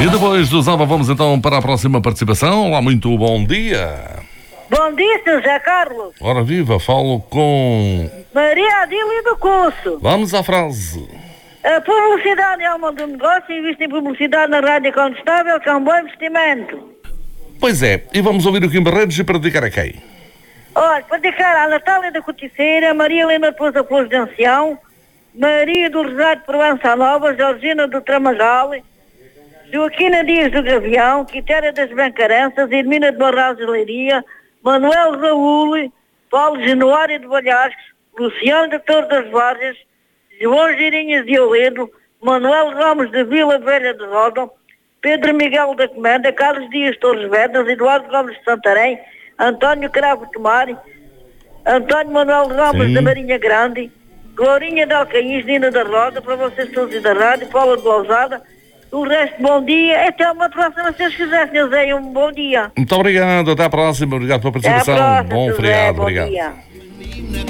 E depois do Zaba vamos então para a próxima participação. Olá, muito bom dia. Bom dia, Sr. José Carlos. Ora viva, falo com Maria Adília do Curso. Vamos à frase. A publicidade é alma do negócio e investe em publicidade na rádio contestável, que é um bom investimento. Pois é, e vamos ouvir o Kim Barreiros e para dedicar a quem? Olha, para dedicar à Natália da Corticeira, Maria Helena de Pousa Flores de Ancião, Maria do Rosário de Provença Nova, Georgina do Tramagal, Joaquina Dias do Gavião, Quitéria das Bancaranças, Hermina de Barrais de Leiria, Manuel Raul, Paulo Januário de Balhascos, Luciano de Torre das Vargas, João Girinhas de Oledo, Manuel Ramos de Vila Velha de Roda, Pedro Miguel da Comenda, Carlos Dias Torres Vedras, Eduardo Gomes de Santarém, António Cravo Tomari, António Manuel Ramos da Marinha Grande, Glorinha de Alcaíns, Nina da Roda, para vocês todos da rádio, Paula de Lousada. O resto, bom dia. Até uma próxima, se Deus quiser, Sr. Zé. Um bom dia. Muito obrigado. Até à próxima. Obrigado pela participação. Até à próxima, Bom Sr. feriado. Zé, bom Obrigado. dia.